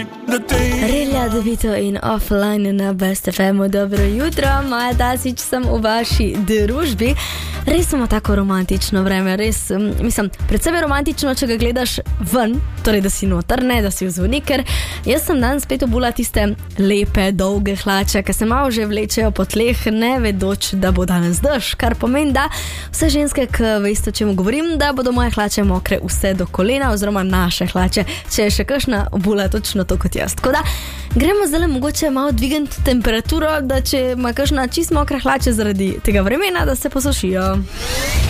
Relja Devito in Offline na Best FM-u. Dobro jutro, Maja Tasić sem v vaši družbi. Res imamo tako romantično vreme, res, mislim, predvsem je romantično, če ga gledaš ven, torej da si noter, ne da si vzvoni, ker jaz sem danes spet obula tiste lepe, dolge hlače, ki se malo že vlečejo po tleh, ne vedoč, da bo danes dež, kar pomeni, da vse ženske, ki veste, o čemu govorim, da bodo moje hlače mokre vse do kolena, oziroma naše hlače, če je še kakšna obula točno to kot jaz. Tako da gremo zdaj mogoče malo dvigati temperaturo, da če ima kakšna čist mokre hlače zaradi tega vremena, da se posušijo.